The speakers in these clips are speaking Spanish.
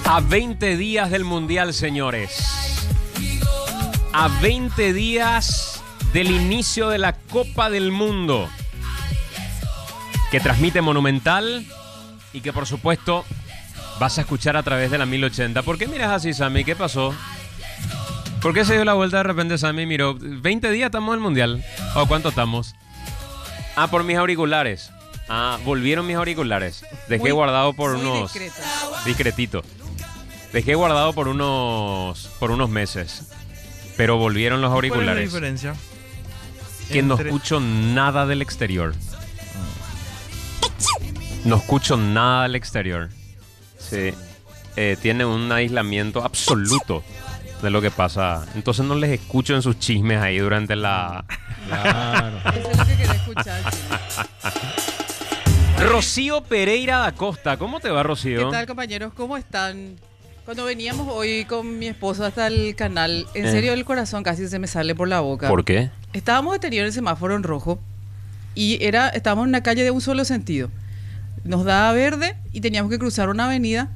A 20 días del Mundial, señores. A 20 días del inicio de la Copa del Mundo, que transmite Monumental y que, por supuesto, vas a escuchar a través de la 1080. ¿Por qué miras así, Sammy? ¿Qué pasó? ¿Por qué se dio la vuelta de repente, Sammy? Miró, 20 días estamos en el Mundial. ¿O cuánto estamos? Ah, por mis auriculares. Ah, volvieron mis auriculares. Dejé guardado por unos... Discretito. Dejé guardado por unos meses. Pero volvieron los auriculares. ¿Cuál es la diferencia? Que no escucho nada del exterior. No escucho nada del exterior. Sí. Tiene un aislamiento absoluto de lo que pasa. Entonces no les escucho en sus chismes ahí durante la... Claro. Eso es lo que quería escuchar. Rocío Pereira da Costa. ¿Cómo te va, Rocío? ¿Qué tal, compañeros? ¿Cómo están? Cuando veníamos hoy con mi esposo hasta el canal, en serio el corazón casi se me sale por la boca. ¿Por qué? Estábamos detenidos en el semáforo en rojo y estábamos en una calle de un solo sentido. Nos daba verde y teníamos que cruzar una avenida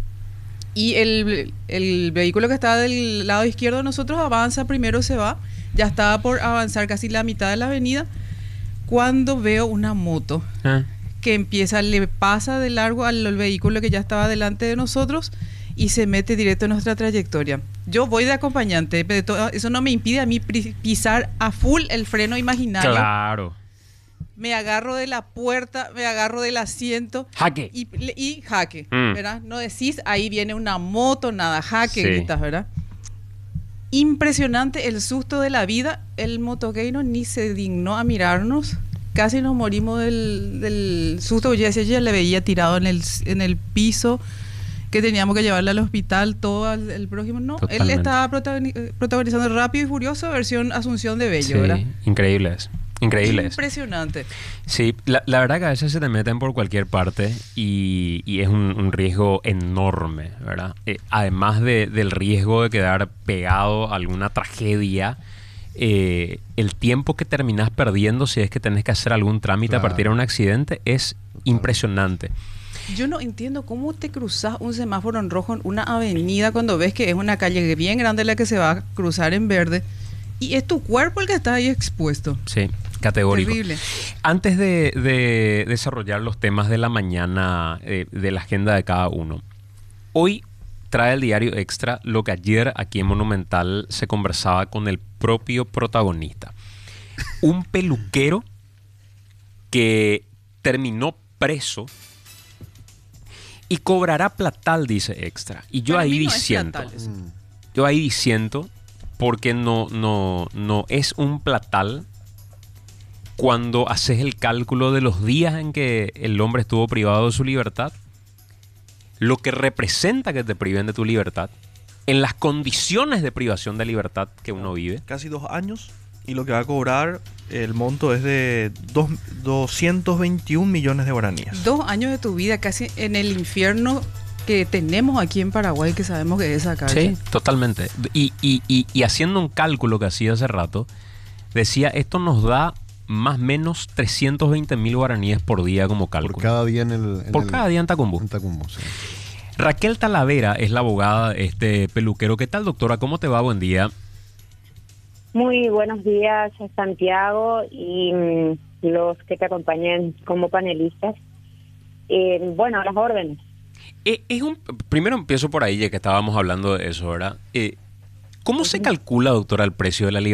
y el vehículo que estaba del lado izquierdo de nosotros avanza, primero se va, ya estaba por avanzar casi la mitad de la avenida cuando veo una moto que le pasa de largo al vehículo que ya estaba delante de nosotros y se mete directo en nuestra trayectoria. Yo voy de acompañante, pero eso no me impide a mí pisar a full el freno imaginario. Claro. Me agarro de la puerta, me agarro del asiento. Jaque. Y jaque, ¿verdad? No decís, ahí viene una moto, nada, jaque, Sí. gritas, ¿verdad? Impresionante el susto de la vida. El motoqueiro ni se dignó a mirarnos. Casi nos morimos del susto. Yo ya le veía tirado en el piso, que teníamos que llevarle al hospital, todo el prójimo. No, Totalmente. él estaba protagonizando Rápido y Furioso, versión Asunción de Bello, Sí, ¿verdad? increíbles. Impresionante. Sí, la verdad que a veces se te meten por cualquier parte y es un riesgo enorme, ¿verdad? Además del riesgo de quedar pegado a alguna tragedia, el tiempo que terminás perdiendo si es que tenés que hacer algún trámite a partir de un accidente es impresionante. Yo no entiendo cómo te cruzas un semáforo en rojo en una avenida cuando ves que es una calle bien grande la que se va a cruzar en verde y es tu cuerpo el que está ahí expuesto. Sí, categórico. Terrible. Antes de desarrollar los temas de la mañana, de la agenda de cada uno, hoy trae el diario Extra lo que ayer aquí en Monumental se conversaba con el propio protagonista. Un peluquero que terminó preso y cobrará platal, dice Extra. Y yo Para ahí mí no es diciendo, platal eso. yo ahí diciendo, porque no es un platal cuando haces el cálculo de los días en que el hombre estuvo privado de su libertad, lo que representa que te priven de tu libertad, en las condiciones de privación de libertad que uno vive. Casi 2 años y lo que va a cobrar, el monto es de 221 millones de guaraníes. 2 años de tu vida casi en el infierno que tenemos aquí en Paraguay, que sabemos que es esa cárcel. Sí, totalmente. Y haciendo un cálculo que hacía hace rato, decía, esto nos da más o menos 320.000 guaraníes por día como cálculo. Por cada día cada día en Tacumbú. En Tacumbú, sí. Raquel Talavera es la abogada de este peluquero. ¿Qué tal, doctora? ¿Cómo te va? Buen día. Muy buenos días, Santiago, y los que te acompañan como panelistas. Bueno, a las órdenes. Primero empiezo por ahí, ya que estábamos hablando de eso, ¿verdad? ¿Cómo se calcula, doctora, el precio de la libertad?